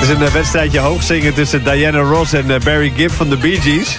is een wedstrijdje hoogzingen tussen Diana Ross en Barry Gibb van de Bee Gees.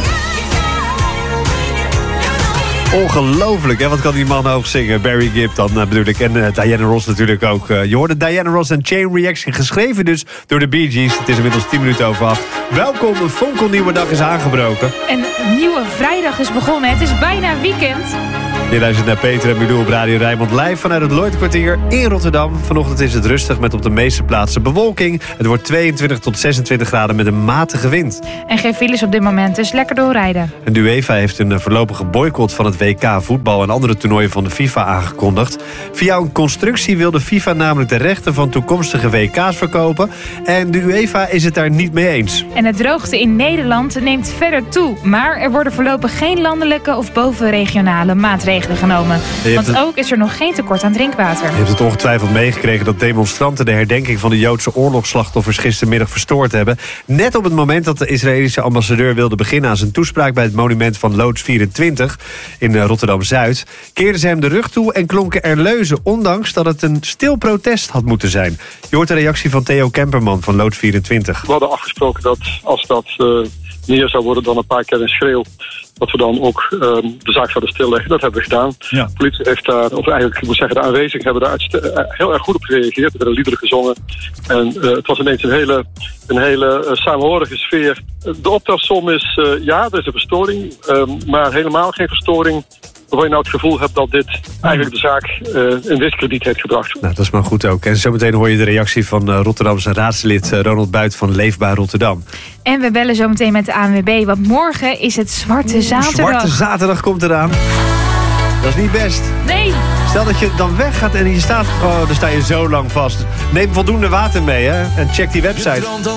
Ongelooflijk, hè? Wat kan die man hoog zingen? Barry Gibb dan bedoel ik. En Diana Ross natuurlijk ook. Je hoorde Diana Ross en Chain Reaction, geschreven dus door de Bee Gees. Het is inmiddels 10 minuten over 8. Welkom, een fonkelnieuwe dag is aangebroken. Een nieuwe vrijdag is begonnen. Het is bijna weekend. Je luistert naar Peter en Milou op Radio Rijnmond live vanuit het Lloydkwartier in Rotterdam. Vanochtend is het rustig met op de meeste plaatsen bewolking. Het wordt 22 tot 26 graden met een matige wind. En geen files op dit moment, dus lekker doorrijden. En de UEFA heeft een voorlopige boycott van het WK voetbal en andere toernooien van de FIFA aangekondigd. Via een constructie wil de FIFA namelijk de rechten van toekomstige WK's verkopen. En de UEFA is het daar niet mee eens. En de droogte in Nederland neemt verder toe. Maar er worden voorlopig geen landelijke of bovenregionale maatregelen genomen. Want ook is er nog geen tekort aan drinkwater. Je hebt het ongetwijfeld meegekregen dat demonstranten de herdenking van de Joodse oorlogsslachtoffers gistermiddag verstoord hebben. Net op het moment dat de Israëlische ambassadeur wilde beginnen aan zijn toespraak bij het monument van Loods 24 in Rotterdam-Zuid, keerden ze hem de rug toe en klonken er leuzen, ondanks dat het een stil protest had moeten zijn. Je hoort de reactie van Theo Kemperman van Loods 24. We hadden afgesproken dat als dat meer zou worden dan een paar keer een schreeuw, dat we dan ook de zaak zouden stilleggen. Dat hebben we gedaan. Ja. De politie heeft daar, of eigenlijk ik moet zeggen, de aanwezigen hebben daar heel erg goed op gereageerd. We hebben liederen gezongen. En het was ineens een hele samenhorige sfeer. De optelsom is, er is een verstoring, maar helemaal geen verstoring waarvan je nou het gevoel hebt dat dit eigenlijk de zaak in diskrediet heeft gebracht. Nou, dat is maar goed ook. En zometeen hoor je de reactie van Rotterdamse raadslid Ronald Buit van Leefbaar Rotterdam. En we bellen zometeen met de ANWB, want morgen is het Zwarte Zaterdag. Zwarte Zaterdag komt eraan. Dat is niet best. Nee. Stel dat je dan weggaat en je staat, dan sta je zo lang vast. Neem voldoende water mee, hè, en check die website.